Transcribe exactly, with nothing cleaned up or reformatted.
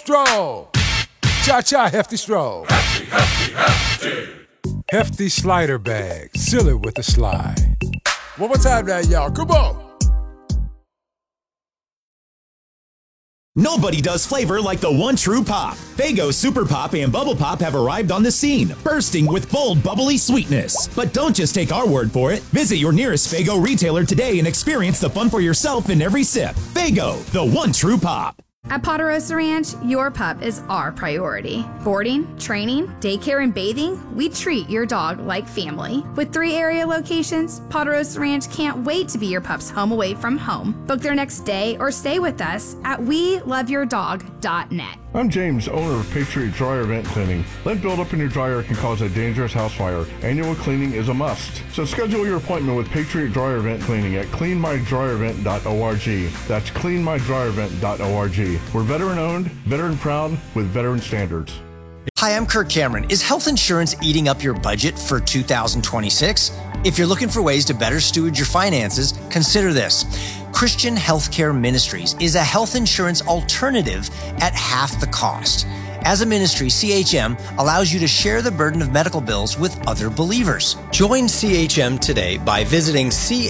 stroll. Cha-cha, hefty stroll. Hefty, hefty, hefty. Hefty slider bag. Seal it with a slide. One more time now, y'all. Come on. Nobody does flavor like the one true pop. Faygo Super Pop and Bubble Pop have arrived on the scene, bursting with bold, bubbly sweetness. But don't just take our word for it. Visit your nearest Faygo retailer today and experience the fun for yourself in every sip. Faygo, the one true pop. At Ponderosa Ranch, your pup is our priority. Boarding, training, daycare, and bathing, we treat your dog like family. With three area locations, Ponderosa Ranch can't wait to be your pup's home away from home. Book their next day or stay with us at we love your dog dot net. I'm James, owner of Patriot Dryer Vent Cleaning. Lead buildup in your dryer can cause a dangerous house fire. Annual cleaning is a must. So schedule your appointment with Patriot Dryer Vent Cleaning at clean my dryer vent dot org. That's clean my dryer vent dot org. We're veteran owned, veteran proud, with veteran standards. Hi, I'm Kirk Cameron. Is health insurance eating up your budget for two thousand twenty-six? If you're looking for ways to better steward your finances, consider this. Christian Healthcare Ministries is a health insurance alternative at half the cost. As a ministry, C H M allows you to share the burden of medical bills with other believers. Join C H M today by visiting C